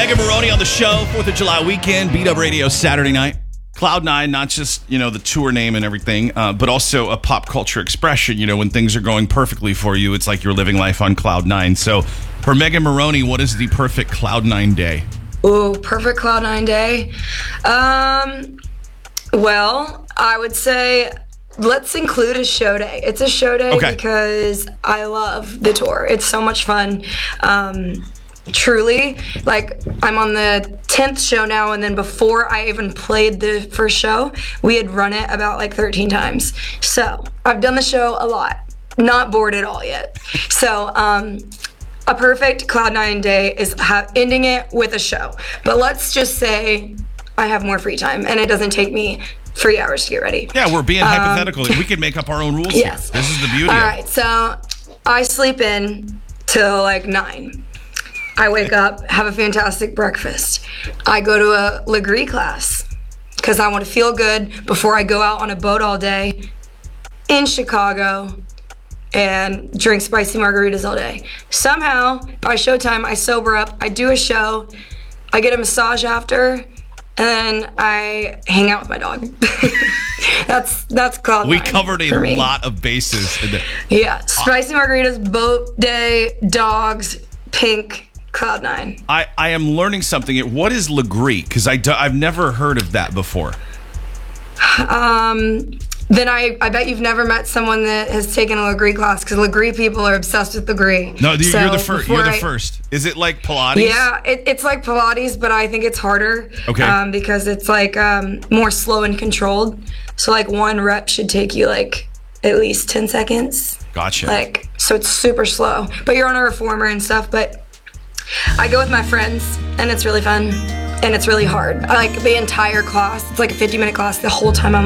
Megan Moroney on the show, 4th of July weekend, Beat Up Radio Saturday night. Cloud9, not just, the tour name and everything, but also a pop culture expression. When things are going perfectly for you, it's like you're living life on Cloud9. So for Megan Moroney, what is the perfect Cloud9 day? Ooh, perfect Cloud9 day. Well, I would say let's include a show day. It's a show day because I love the tour. It's so much fun. Truly, I'm on the 10th show now, and then before I even played the first show, we had run it about 13 times. So I've done the show a lot, not bored at all yet. So a perfect Cloud9 day is ending it with a show. But let's just say I have more free time and it doesn't take me 3 hours to get ready. Yeah, we're being hypothetical. We can make up our own rules. Yes. Here. This is the beauty. All right, so I sleep in till 9. I wake up, have a fantastic breakfast. I go to a Legree class because I want to feel good before I go out on a boat all day in Chicago and drink spicy margaritas all day. Somehow, by showtime, I sober up, I do a show, I get a massage after, and then I hang out with my dog. That's Cloud9. We covered a lot of bases. Yeah, spicy margaritas, boat day, dogs, pink, Cloud9. I am learning something. What is Legree? Because I've never heard of that before. Then I bet you've never met someone that has taken a Legree class, because Legree people are obsessed with Legree. No, you're the first. You're the first. Is it like Pilates? Yeah, it's like Pilates, but I think it's harder. Okay. Because it's more slow and controlled. So one rep should take you at least 10 seconds. Gotcha. So it's super slow. But you're on a reformer and stuff. But I go with my friends, and it's really fun, and it's really hard. The entire class. It's a 50-minute class. The whole time I'm